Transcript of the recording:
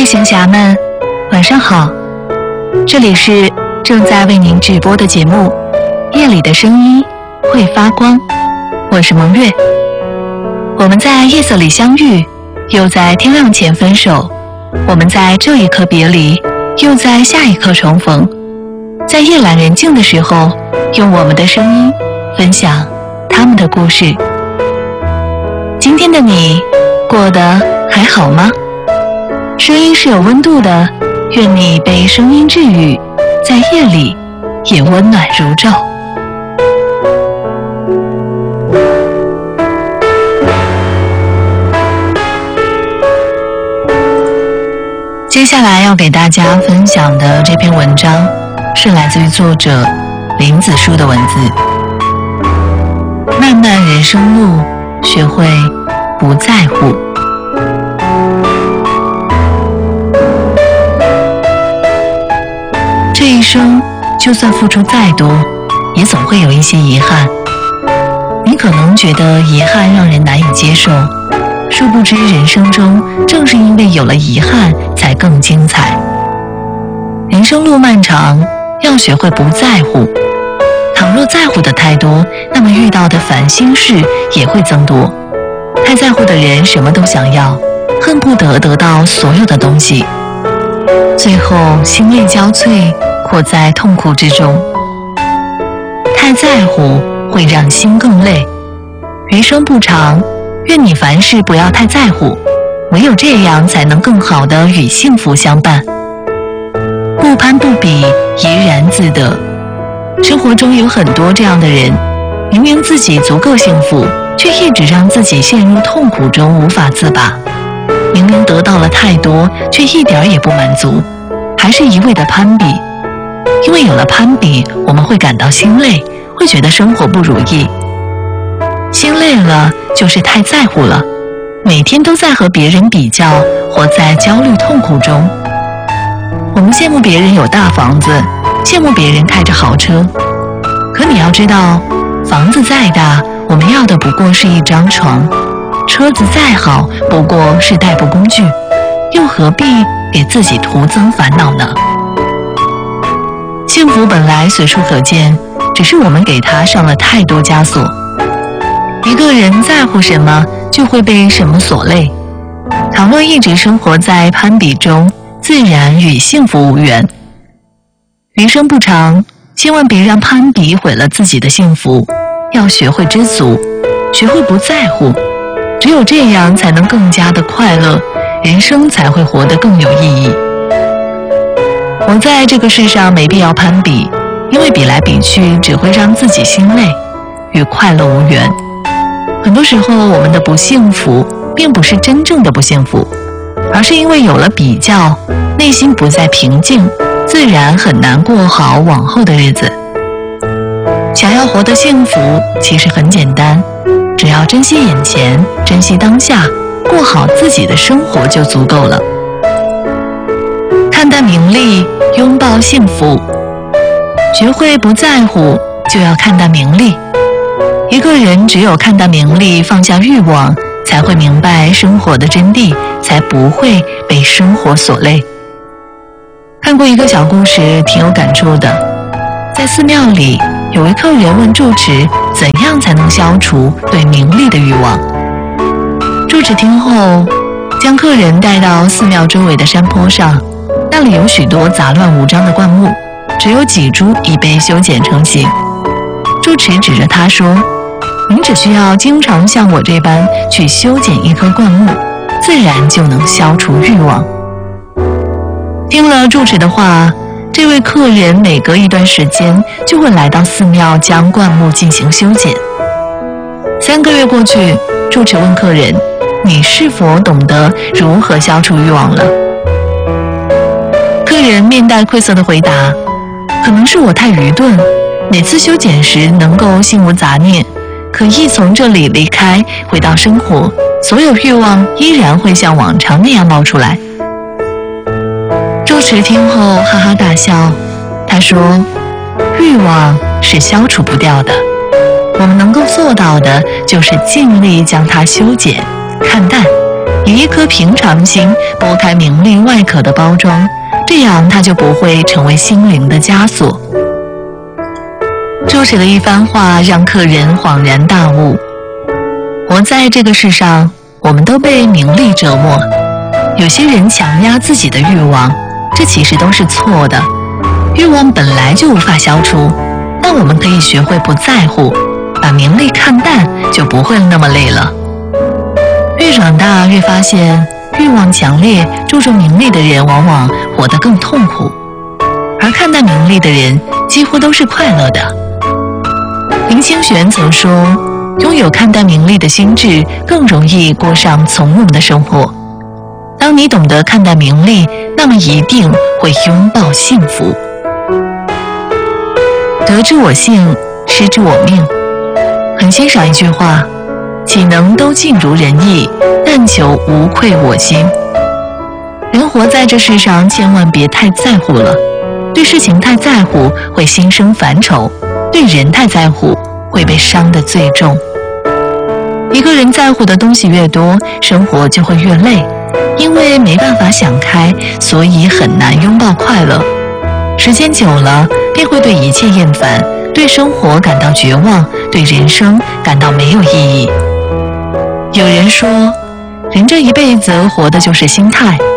行侠们，晚上好，这里是正在为您直播的节目《夜里的声音会发光》，我是蒙月。我们在夜色里相遇，又在天亮前分手，我们在这一刻别离，又在下一刻重逢。在夜阑人静的时候，用我们的声音分享他们的故事。今天的你过得还好吗？声音是有温度的，愿你被声音治愈，在夜里也温暖如昼。接下来要给大家分享的这篇文章是来自于作者林子舒的文字。漫漫人生路，学会不在乎。这一生就算付出再多，也总会有一些遗憾。你可能觉得遗憾让人难以接受，殊不知人生中正是因为有了遗憾才更精彩。人生路漫长，要学会不在乎。倘若在乎的太多，那么遇到的烦心事也会增多。太在乎的人什么都想要，恨不得得到所有的东西，最后心力交瘁，活在痛苦之中。太在乎会让心更累。余生不长，愿你凡事不要太在乎，唯有这样才能更好地与幸福相伴。不攀不比，怡然自得。生活中有很多这样的人，明明自己足够幸福，却一直让自己陷入痛苦中无法自拔。明明得到了太多，却一点也不满足，还是一味的攀比。因为有了攀比，我们会感到心累，会觉得生活不如意。心累了，就是太在乎了，每天都在和别人比较，活在焦虑痛苦中。我们羡慕别人有大房子，羡慕别人开着豪车，可你要知道，房子再大，我们要的不过是一张床；车子再好，不过是代步工具，又何必给自己徒增烦恼呢？幸福本来随处可见，只是我们给它上了太多枷锁。一个人在乎什么，就会被什么所累。倘若一直生活在攀比中，自然与幸福无缘。余生不长，千万别让攀比毁了自己的幸福。要学会知足，学会不在乎，只有这样才能更加的快乐，人生才会活得更有意义。活在这个世上没必要攀比，因为比来比去只会让自己心累，与快乐无缘。很多时候我们的不幸福并不是真正的不幸福，而是因为有了比较，内心不再平静，自然很难过好往后的日子。想要活得幸福，其实很简单，只要珍惜眼前，珍惜当下，过好自己的生活就足够了。看淡名利，拥抱幸福。学会不在乎，就要看淡名利。一个人只有看淡名利，放下欲望，才会明白生活的真谛，才不会被生活所累。看过一个小故事，挺有感触的。在寺庙里，有位客人问住持，怎样才能消除对名利的欲望？住持听后，将客人带到寺庙周围的山坡上，那里有许多杂乱无章的灌木，只有几株已被修剪成型。住持指着他说，您只需要经常像我这般去修剪一棵灌木，自然就能消除欲望。听了住持的话，这位客人每隔一段时间就会来到寺庙将灌木进行修剪。3个月过去，住持问客人，你是否懂得如何消除欲望了？客人面带愧色地回答，可能是我太愚钝，每次修剪时能够心无杂念，可一从这里离开，回到生活，所有欲望依然会像往常那样冒出来。住持听后哈哈大笑，他说，欲望是消除不掉的，我们能够做到的就是尽力将它修剪、看淡， 以一颗平常心剥开名利外壳的包装，这样它就不会成为心灵的枷锁。作者的一番话让客人恍然大悟：活在这个世上，我们都被名利折磨。有些人强压自己的欲望，这其实都是错的。欲望本来就无法消除，但我们可以学会不在乎，把名利看淡，就不会那么累了。越长大越发现，欲望强烈、注重名利的人往往活得更痛苦，而看淡名利的人几乎都是快乐的。林清玄曾说，拥有看淡名利的心智，更容易过上从容的生活。当你懂得看淡名利，那么一定会拥抱幸福。得之我幸，失之我命。很欣赏一句话：岂能都尽如人意，但求无愧我心。人活在这世上，千万别太在乎了。对事情太在乎，会心生烦愁；对人太在乎，会被伤得最重。一个人在乎的东西越多，生活就会越累，因为没办法想开，所以很难拥抱快乐。时间久了，便会对一切厌烦，对生活感到绝望，对人生感到没有意义。有人说，人这一辈子活的就是心态。